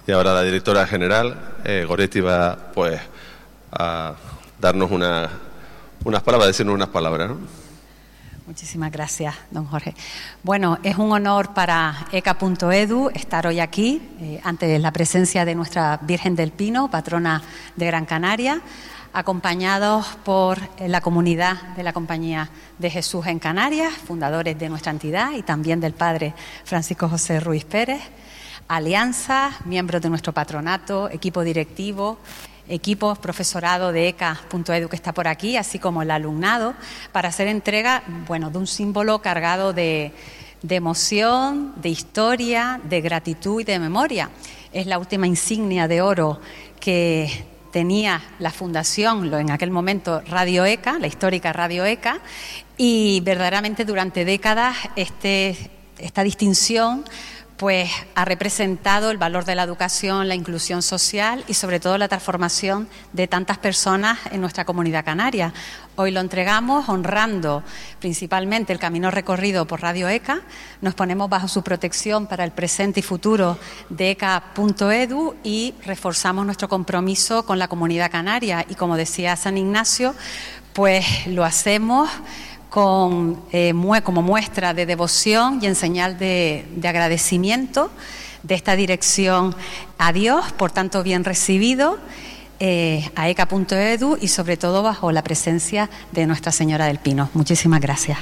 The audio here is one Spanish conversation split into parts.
Y ahora la directora general, Goretti, va pues a darnos unas palabras, decirnos unas palabras, ¿no? Muchísimas gracias, don Jorge. Bueno, es un honor para ECA.edu estar hoy aquí, ante la presencia de nuestra Virgen del Pino, patrona de Gran Canaria, acompañados por la comunidad de la Compañía de Jesús en Canarias, fundadores de nuestra entidad, y también del padre Francisco José Ruiz Pérez, alianzas, miembros de nuestro patronato, equipo directivo, equipos, profesorado de ECA.edu que está por aquí, así como el alumnado, para hacer entrega, bueno, de un símbolo cargado de emoción, de historia, de gratitud y de memoria. Es la última insignia de oro que tenía la fundación, en aquel momento Radio ECA, la histórica Radio ECA, y verdaderamente durante décadas esta distinción pues ha representado el valor de la educación, la inclusión social y sobre todo la transformación de tantas personas en nuestra comunidad canaria. Hoy lo entregamos honrando principalmente el camino recorrido por Radio ECA. Nos ponemos bajo su protección para el presente y futuro de ECA.edu y reforzamos nuestro compromiso con la comunidad canaria. Y como decía San Ignacio, pues lo hacemos como muestra de devoción y en señal de agradecimiento de esta dirección a Dios por tanto bien recibido, a ECA.edu y sobre todo bajo la presencia de Nuestra Señora del Pino. Muchísimas gracias.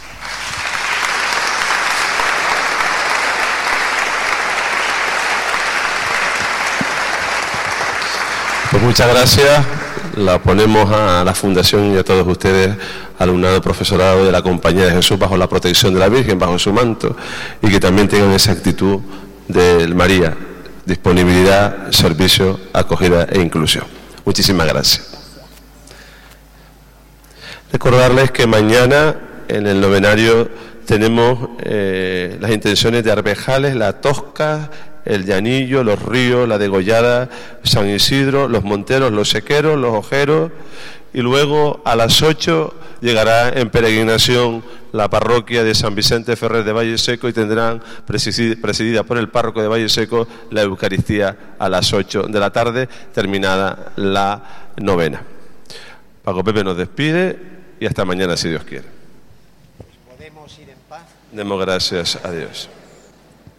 Pues muchas gracias. La ponemos a la Fundación y a todos ustedes, alumnado, profesorado de la Compañía de Jesús, bajo la protección de la Virgen, bajo su manto, y que también tengan esa actitud de María, disponibilidad, servicio, acogida e inclusión. Muchísimas gracias. Recordarles que mañana en el novenario tenemos las intenciones de Arvejales, La Tosca, El Llanillo, Los Ríos, La Degollada, San Isidro, Los Monteros, Los Sequeros, Los Ojeros, y luego a las 8 llegará en peregrinación la parroquia de San Vicente Ferrer de Valle Seco y tendrán presidida por el párroco de Valle Seco la Eucaristía a las 8 de la tarde, terminada la novena. Paco Pepe nos despide y hasta mañana si Dios quiere. Podemos ir en paz. Demos gracias a Dios.